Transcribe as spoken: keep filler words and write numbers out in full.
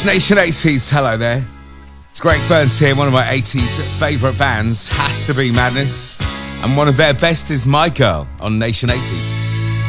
It's Nation eighties. Hello there. It's Greg Burns here. One of my eighties favourite bands has to be Madness. And one of their best is My Girl on Nation eighties.